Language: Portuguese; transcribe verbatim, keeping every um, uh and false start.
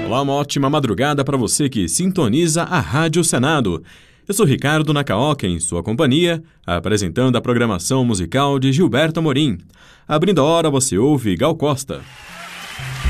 Olá, uma ótima madrugada para você que sintoniza a Rádio Senado. Eu sou Ricardo Nakaoka, em sua companhia, apresentando a programação musical de Gilberto Amorim. Abrindo a hora, você ouve Gal Costa.